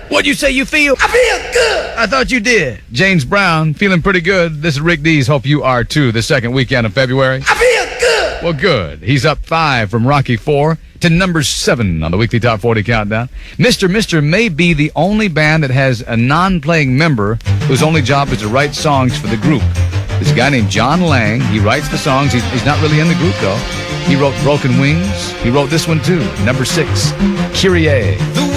What'd you say you feel? I feel good. I thought you did. James Brown, feeling pretty good. This is Rick Dees. Hope you are too. The second weekend of February. I feel good. Well, good. He's up 5 from Rocky 4 to number 7 on the weekly Top 40 countdown. Mr. may be the only band that has a non-playing member whose only job is to write songs for the group. There's a guy named John Lang. He writes the songs. He's not really in the group, though. He wrote Broken Wings. He wrote this one, too, number 6, Kyrie.